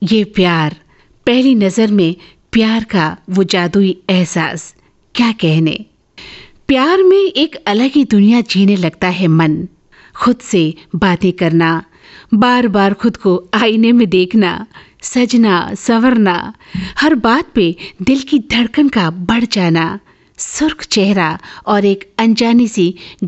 ये प्यार, पहली नजर में प्यार का वो जादुई एहसास, क्या कहने। प्यार में एक अलग ही दुनिया जीने लगता है मन। खुद से बातें करना, बार बार खुद को आईने में देखना, सजना संवरना, हर बात पे दिल की धड़कन का बढ़ जाना, सुर्ख चेहरा और एक अनजानी सी